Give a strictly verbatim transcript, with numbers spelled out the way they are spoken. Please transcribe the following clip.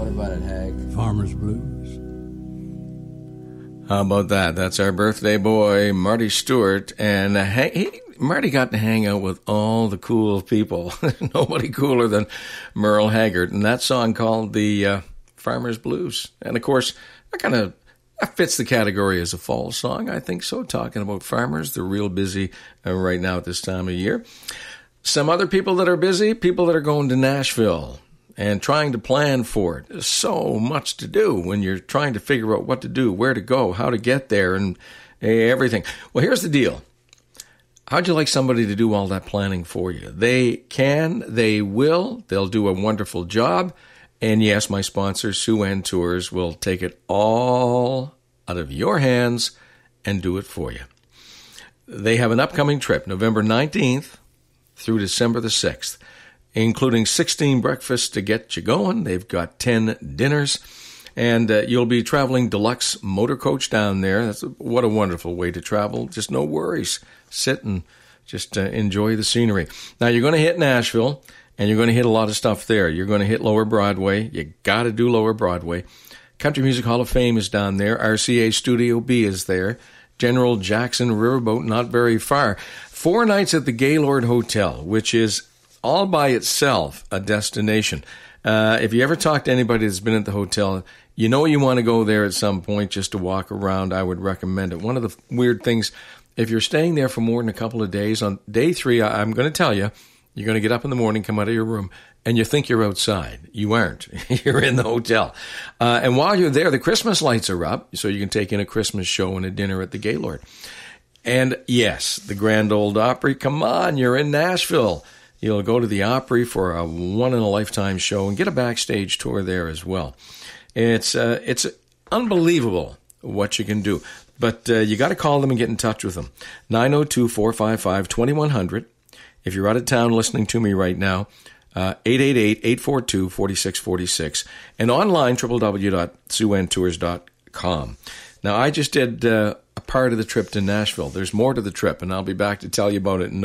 What about it, Hag? Farmer's Blues. How about that? That's our birthday boy, Marty Stewart. And uh, he, Marty got to hang out with all the cool people. Nobody cooler than Merle Haggard. And that song called the uh, Farmer's Blues. And, of course, that kind of that fits the category as a fall song. I think so, talking about farmers. They're real busy uh, right now at this time of year. Some other people that are busy, people that are going to Nashville and trying to plan for it. There's so much to do when you're trying to figure out what to do, where to go, how to get there, and everything. Well, here's the deal. How'd you like somebody to do all that planning for you? They can, they will, they'll do a wonderful job. And yes, my sponsor, Sue-Ann Tours, will take it all out of your hands and do it for you. They have an upcoming trip, November nineteenth through December the sixth. Including sixteen breakfasts to get you going. They've got ten dinners. And uh, you'll be traveling deluxe motor coach down there. That's a, what a wonderful way to travel. Just no worries. Sit and just uh, enjoy the scenery. Now, you're going to hit Nashville, and you're going to hit a lot of stuff there. You're going to hit Lower Broadway. You got to do Lower Broadway. Country Music Hall of Fame is down there. R C A Studio B is there. General Jackson Riverboat, not very far. Four nights at the Gaylord Hotel, which is all by itself a destination. Uh, if you ever talk to anybody that's been at the hotel, you know you want to go there at some point just to walk around. I would recommend it. One of the weird things, if you're staying there for more than a couple of days, on day three, I'm going to tell you, you're going to get up in the morning, come out of your room, and you think you're outside. You aren't. You're in the hotel. Uh, and while you're there, the Christmas lights are up, so you can take in a Christmas show and a dinner at the Gaylord. And yes, the Grand Ole Opry. Come on, you're in Nashville. You'll go to the Opry for a one-in-a-lifetime show and get a backstage tour there as well. It's uh, it's unbelievable what you can do. But uh, you got to call them and get in touch with them. nine oh two, four five five, two one zero zero. If you're out of town listening to me right now, uh, eight eight eight, eight four two, four six four six. And online, w w w dot sue ann tours dot com. Now, I just did uh, a part of the trip to Nashville. There's more to the trip, and I'll be back to tell you about it in